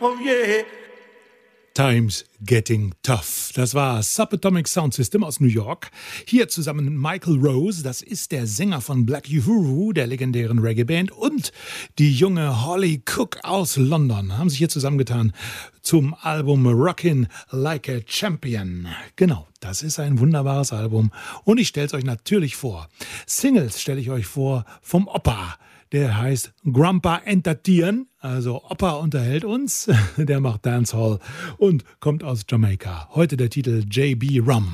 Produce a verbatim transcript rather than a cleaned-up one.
oh yeah. Times Getting Tough. Das war Subatomic Sound System aus New York. Hier zusammen mit Michael Rose, das ist der Sänger von Black Uhuru, der legendären Reggae-Band, und die junge Holly Cook aus London haben sich hier zusammengetan zum Album Rockin' Like a Champion. Genau, das ist ein wunderbares Album und ich stelle es euch natürlich vor. Singles stelle ich euch vor vom Opa. Der heißt Grandpa Entertieren, also Opa unterhält uns, der macht Dancehall und kommt aus Jamaika. Heute der Titel J B Rum.